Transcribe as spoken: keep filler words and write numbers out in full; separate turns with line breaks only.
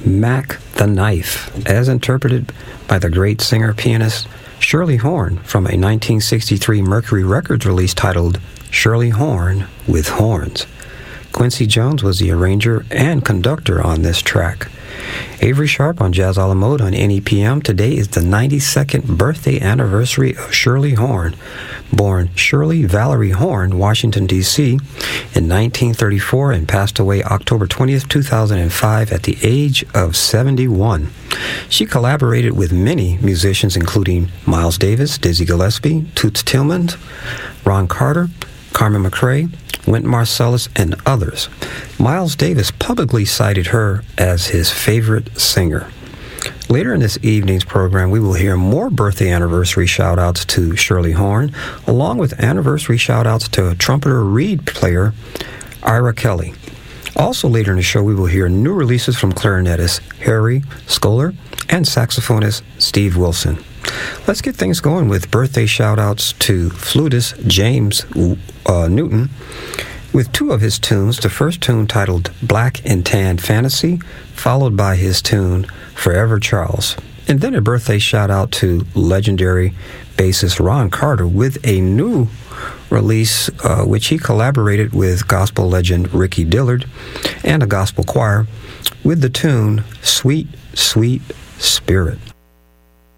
Mac the Knife, as interpreted by the great singer-pianist Shirley Horn from a nineteen sixty-three Mercury Records release titled Shirley Horn with Horns. Quincy Jones was the arranger and conductor on this track. Avery Sharp on Jazz a la Mode on N E P M. Today is the ninety-second birthday anniversary of Shirley Horn, born Shirley Valerie Horn, Washington, D C in nineteen thirty-four and passed away October twentieth, two thousand five at the age of seventy-one. She collaborated with many musicians including Miles Davis, Dizzy Gillespie, Toots Tillman, Ron Carter, Carmen McRae, Wynton Marsalis, and others. Miles Davis publicly cited her as his favorite singer. Later in this evening's program, we will hear more birthday anniversary shout-outs to Shirley Horn, along with anniversary shout-outs to trumpeter reed player Ira Kelly. Also later in the show, we will hear new releases from clarinetist Harry Scholar and saxophonist Steve Wilson. Let's get things going with birthday shout-outs to flutist James uh, Newton with two of his tunes. The first tune titled Black and Tan Fantasy, followed by his tune Forever Charles. And then a birthday shout-out to legendary bassist Ron Carter with a new release uh, which he collaborated with gospel legend Ricky Dillard and a gospel choir with the tune Sweet, Sweet Spirit.